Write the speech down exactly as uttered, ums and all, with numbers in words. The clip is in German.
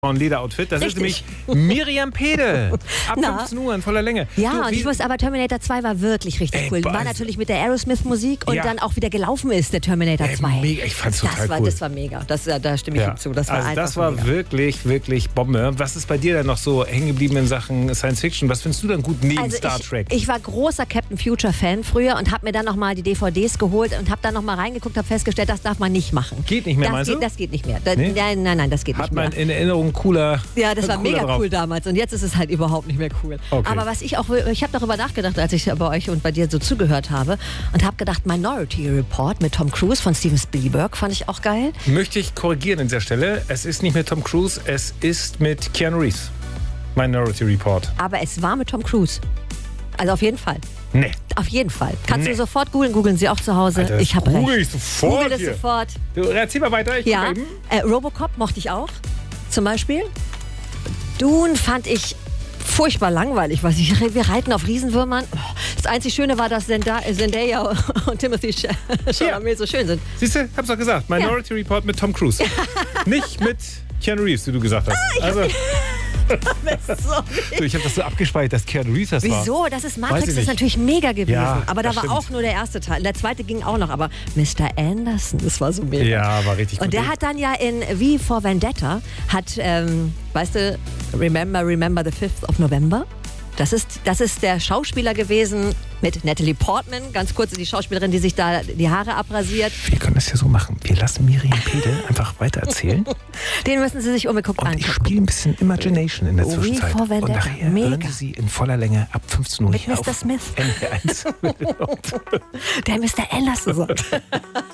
Ein Lederoutfit. Das Richtig. ist nämlich Miriam Pede. Ab Na? fünfzehn Uhr in voller Länge. Ja, Du, und wie- ich muss aber, Terminator zwei war wirklich richtig Ey, cool. boah, War also- natürlich mit der Aerosmith-Musik und Ja. dann auch wieder gelaufen ist, der Terminator Ey, zwei. mega, ich fand's total das war, cool. Das war mega. Das, äh, da stimme ich Ja. ihm zu. Das war also einfach das war mega. wirklich, wirklich Bombe. Was ist bei dir denn noch so hängen geblieben in Sachen Science Fiction? Was findest du denn gut neben Also Star ich, Trek? ich war großer Captain Future-Fan früher und habe mir dann nochmal die D V Ds geholt und habe dann nochmal reingeguckt, habe festgestellt, das darf man nicht machen. Geht nicht mehr, das meinst geht, du? Das geht nicht mehr. Da, Nee? Nein, nein, nein, das geht Hat nicht mehr. man in Erinnerung cooler. Ja, das war cooler mega drauf. cool damals und jetzt ist es halt überhaupt nicht mehr cool. Okay. Aber was ich auch, ich habe darüber nachgedacht, als ich bei euch und bei dir so zugehört habe und habe gedacht, Minority Report mit Tom Cruise von Steven Spielberg fand ich auch geil. Möchte ich korrigieren an dieser Stelle. Es ist nicht mit Tom Cruise, es ist mit Keanu Reeves. Minority Report. Aber es war mit Tom Cruise. Also auf jeden Fall. Nee. Auf jeden Fall. Kannst Nee. du sofort googeln, googeln Sie auch zu Hause. Alter, das ich habe google recht. ich sofort Google das hier. sofort. Du, erzähl mal weiter. Ich Ja, guck mal eben. äh, Robocop mochte ich auch, zum Beispiel. Dune fand ich furchtbar langweilig. Was ich, wir reiten auf Riesenwürmern. Oh, das einzig Schöne war, dass Zenda- Zendaya und Timothy Chalamet so schön sind. Siehst du, hab's doch gesagt. Minority Report mit Tom Cruise. Nicht mit Keanu Reeves, wie du gesagt hast. Ah, also, So. du, ich habe das so abgespeichert, dass Keanu Reeves das war. Wieso? Das ist Weiß Matrix, ich ist nicht. natürlich mega gewesen. Ja, aber da das war stimmt. auch nur der erste Teil. Der zweite ging auch noch, aber Mister Anderson, das war so mega. Ja, war richtig gut. Und der hat dann ja in V for Vendetta, hat, ähm, weißt du, Remember, Remember the fifth of November? Das ist, das ist der Schauspieler gewesen mit Natalie Portman, ganz kurz die Schauspielerin, die sich da die Haare abrasiert. Wir können das ja so machen. Wir lassen Miriam Pede einfach weiter erzählen. Den müssen Sie sich unbedingt Und ich angucken. spiele ein bisschen Imagination in der Oh, wie Zwischenzeit. vor Und Vendetta. nachher Mega. hören Sie sie in voller Länge ab fünfzehn Uhr Mit hier Mister auf Smith. N D R eins. Der Mister Anderson sagt.